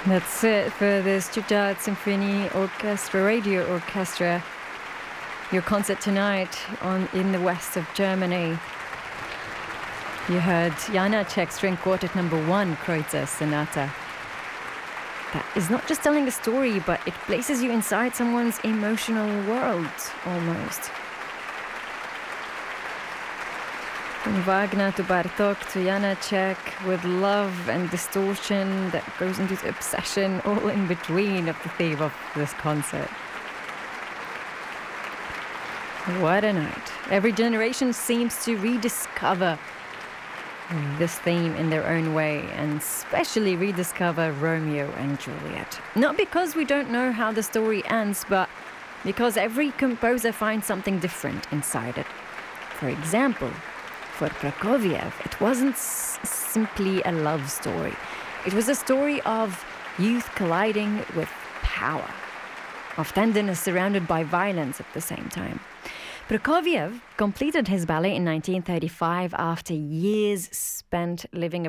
That's it for the Stuttgart Symphony Orchestra, Radio Orchestra. Your concert tonight in the west of Germany. You heard Janacek String Quartet No. 1, Kreutzer Sonata. That is not just telling a story, but it places you inside someone's emotional world, almost. From Wagner to Bartók to Janacek, with love and distortion that goes into obsession, all in between of the theme of this concert. What a night. Every generation seems to rediscover this theme in their own way, and especially rediscover Romeo and Juliet. Not because we don't know how the story ends, but because every composer finds something different inside it. For example, for Prokofiev, it wasn't simply a love story. It was a story of youth colliding with power, of tenderness surrounded by violence at the same time. Prokofiev completed his ballet in 1935 after years spent living